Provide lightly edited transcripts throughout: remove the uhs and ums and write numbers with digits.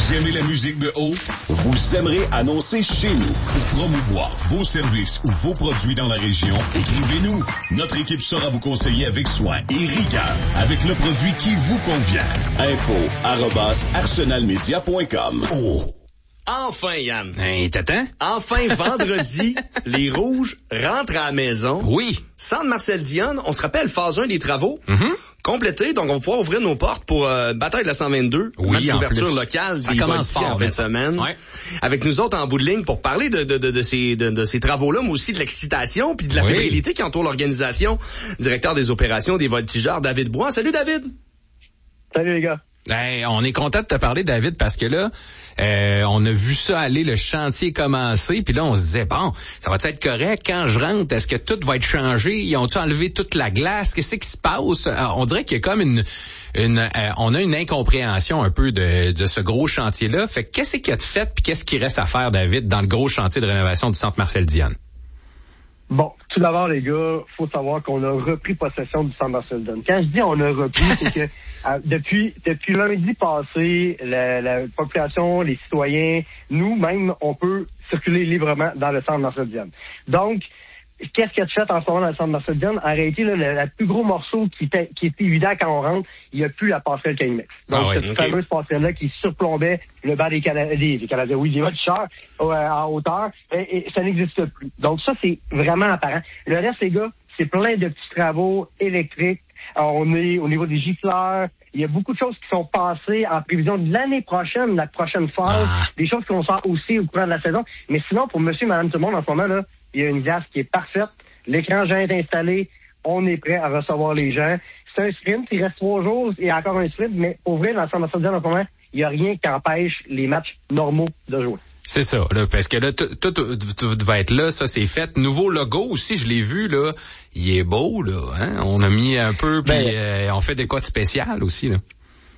Vous aimez la musique de haut? Vous aimerez annoncer chez nous. Pour promouvoir vos services ou vos produits dans la région, écrivez-nous. Notre équipe saura vous conseiller avec soin et rigueur avec le produit qui vous convient. info@arsenalmedia.com. Oh. Enfin, Yann. Hey, t'attends? Enfin, vendredi, les Rouges rentrent à la maison. Oui. Centre Marcel Dionne, on se rappelle, phase 1 des travaux. Complété, donc on va pouvoir ouvrir nos portes pour Bataille de la 122, match d'ouverture locale ça des commence Voltigeurs en fin de semaine. Ouais. Avec nous autres en bout de ligne pour parler de ces travaux-là, mais aussi de l'excitation puis de la fébrilité qui entoure l'organisation. Directeur des opérations des Voltigeurs, David Brouin. Salut David! Salut les gars! Hey, on est content de te parler, David, parce que là, on a vu ça aller, le chantier commencer, puis là, on se disait, bon, ça va être correct quand je rentre? Est-ce que tout va être changé? Ils ont-tu enlevé toute la glace? Qu'est-ce qui se passe? On dirait qu'il y a comme on a une incompréhension un peu de ce gros chantier-là. Fait que qu'est-ce qu'il y a de fait, puis qu'est-ce qu'il reste à faire, David, dans le gros chantier de rénovation du Centre Marcel Dionne? Bon, tout d'abord, les gars, faut savoir qu'on a repris possession du Centre Marcel Dionne. Quand je dis on a repris, c'est que depuis lundi passé, la population, les citoyens, nous-mêmes, on peut circuler librement dans le Centre Marcel Dionne. Donc, qu'est-ce qu'il y a de fait en ce moment dans le Centre Marcel Dionne? En réalité, là, le plus gros morceau qui était évident quand on rentre, il n'y a plus la passerelle Kingmex. Donc, cette fameuse passerelle-là qui surplombait le banc des Canadiens, des Voltigeurs en hauteur, et ça n'existe plus. Donc, ça, c'est vraiment apparent. Le reste, les gars, c'est plein de petits travaux électriques. On est au niveau des gifleurs. Il y a beaucoup de choses qui sont passées en prévision de l'année prochaine, la prochaine phase, des choses qui vont se faire aussi au courant de la saison. Mais sinon, pour monsieur et madame tout le monde, en ce moment, là, il y a une glace qui est parfaite. L'écran géant est installé. On est prêt à recevoir les gens. C'est un sprint. Il reste 3 jours. Il y a encore un sprint. Mais pour vrai, dans le Centre Marcel Dionne, en ce moment, il n'y a rien qui empêche les matchs normaux de jouer. C'est ça, là, parce que là, tout va être là, ça c'est fait. Nouveau logo aussi, je l'ai vu, là. Il est beau, là, hein. On a mis un peu, puis on fait des quoi de spécial aussi, là.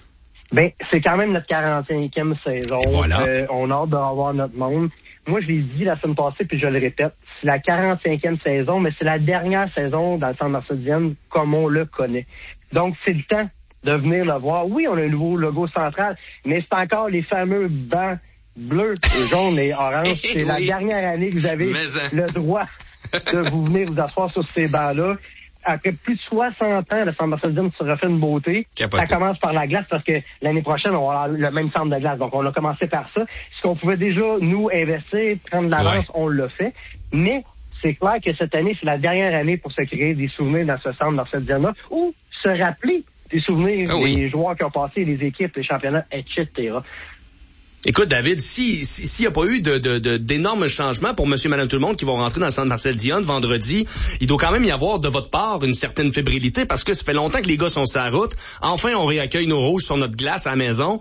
Ben, c'est quand même notre 45e saison. Voilà. On a hâte d'avoir notre monde. Moi, je l'ai dit la semaine passée, puis je le répète, c'est la 45e saison, mais c'est la dernière saison dans le Centre Marcel Dionne comme on le connaît. Donc, c'est le temps de venir le voir. Oui, on a un nouveau logo central, mais c'est encore les fameux bancs bleus, jaunes et oranges. C'est la dernière année que vous avez le droit de vous venir vous asseoir sur ces bancs-là. Après plus de 60 ans, le Centre Marcel Dionne se refait une beauté. Capoté. Ça commence par la glace parce que l'année prochaine, on va avoir le même centre de glace. Donc, on a commencé par ça. Ce qu'on pouvait déjà, nous, investir, prendre de l'avance, on l'a fait. Mais c'est clair que cette année, c'est la dernière année pour se créer des souvenirs dans ce Centre Marcel Dionne-là ou se rappeler des souvenirs des joueurs qui ont passé, les équipes, les championnats, etc. Écoute, David, s'il n'y a pas eu d'énormes changements pour monsieur et madame tout le monde qui vont rentrer dans le Centre Marcel Dionne vendredi, il doit quand même y avoir de votre part une certaine fébrilité parce que ça fait longtemps que les gars sont sur la route. Enfin, on réaccueille nos Rouges sur notre glace à la maison.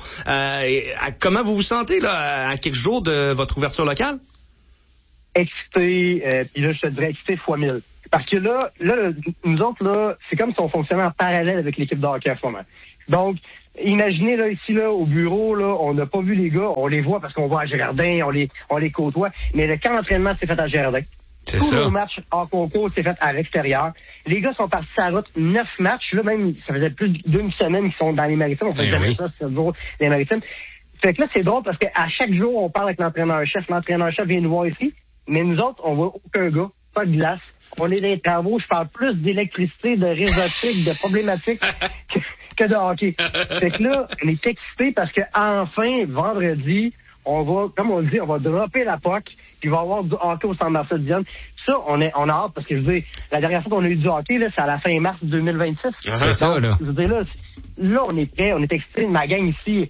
Comment vous vous sentez là à quelques jours de votre ouverture locale? Excité, puis là, je te dirais excité fois 1000. Parce que là, nous autres, là, c'est comme si on fonctionnait en parallèle avec l'équipe de hockey en ce moment. Donc, imaginez, là, ici, là, au bureau, là, on n'a pas vu les gars, on les voit parce qu'on va à Girardin, on les côtoie, mais le camp d'entraînement s'est fait à Girardin. C'est Tous ça. nos matchs en concours s'est fait à l'extérieur. Les gars sont partis sur la route 9 matchs. Là, même, ça faisait plus d'une semaine qu'ils sont dans les Maritimes. On fait jamais ça, c'est jour les Maritimes. Fait que là, c'est drôle parce qu'à chaque jour, on parle avec l'entraîneur-chef. L'entraîneur-chef vient nous voir ici, mais nous autres, on voit aucun gars, pas de glace. On est dans les travaux, je parle plus d'électricité, de réseautique, de problématiques que de hockey. Fait que là, on est excités parce que enfin, vendredi, on va, comme on dit, on va dropper la POC, puis il va y avoir du hockey au Centre Marcel Dionne. Ça, on a hâte parce que je veux dire, la dernière fois qu'on a eu du hockey, là, c'est à la fin mars 2026. C'est ça, là. Je veux dire, là, on est prêt, on est excités. Ma gang ici,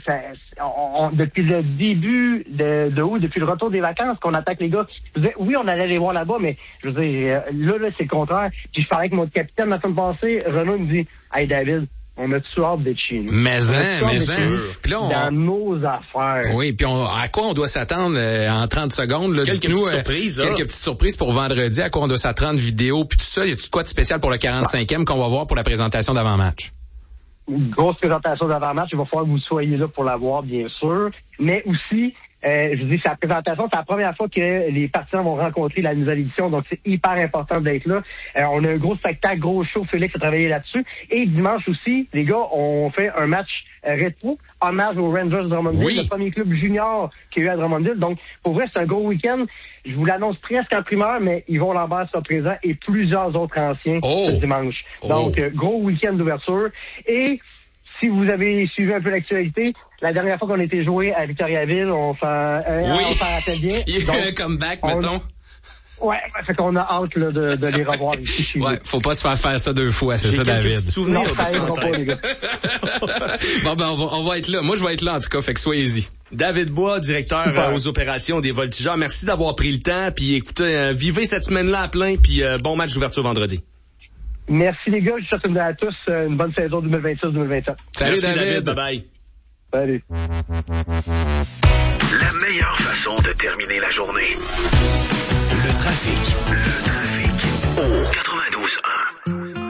depuis le début de août, depuis le retour des vacances, qu'on attaque les gars. Je veux dire, oui, on allait les voir là-bas, mais je veux dire, là, c'est le contraire. Puis je parlais avec mon capitaine la semaine passée, Renaud me dit, « Hey David, on a-tu hâte d'être chez nous? » Mais puis là, dans nos affaires. Oui, puis à quoi on doit s'attendre en 30 secondes? Là, quelques petites surprises. Quelques petites surprises pour vendredi. À quoi on doit s'attendre? Vidéo, puis tout ça. Y a-tu quoi de spécial pour le 45e qu'on va voir pour la présentation d'avant-match? Une grosse présentation d'avant-match. Il va falloir que vous soyez là pour la voir, bien sûr. Mais aussi, Je vous dis, c'est la présentation, c'est la première fois que les partisans vont rencontrer la nouvelle édition, donc c'est hyper important d'être là. On a un gros spectacle, gros show, Félix a travaillé là-dessus. Et dimanche aussi, les gars, on fait un match rétro, hommage aux Rangers de Drummondville, le premier club junior qu'il y a eu à Drummondville. Donc, pour vrai, c'est un gros week-end. Je vous l'annonce presque en primeur, mais Yvon Lambert sera présent et plusieurs autres anciens ce dimanche. Donc, gros week-end d'ouverture. Et si vous avez suivi un peu l'actualité, la dernière fois qu'on était joué à Victoriaville, on s'en rappelle bien. Il y a eu un comeback, mettons. Ouais, fait qu'on a hâte là, de les revoir ici chez nous. Ouais, faut pas se faire ça 2 fois, c'est ça, David. Souvenir, non, ça aidera pas, les gars. Bon, ben, on va être là. Moi, je vais être là, en tout cas, fait que soyez-y. David Bois, directeur aux opérations des Voltigeurs. Merci d'avoir pris le temps, puis écoutez, vivez cette semaine-là à plein, puis bon match d'ouverture vendredi. Merci les gars, je souhaite à tous une bonne saison 2026-2027. Salut. Merci, David. Bye-bye. Salut. La meilleure façon de terminer la journée. Le trafic. Au 92.1.